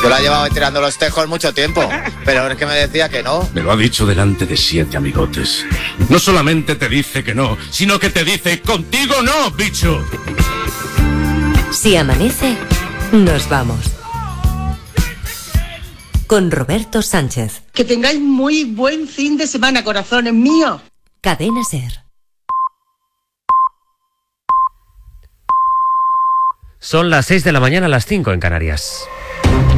Yo la llevaba tirando los tejos mucho tiempo, pero es que me decía que no. Me lo ha dicho delante de 7 amigotes. No solamente te dice que no, sino que te dice contigo no, bicho. Si amanece, nos vamos. Con Roberto Sánchez. Que tengáis muy buen fin de semana, corazones míos. Cadena SER. Son las 6 de la mañana, las 5 en Canarias.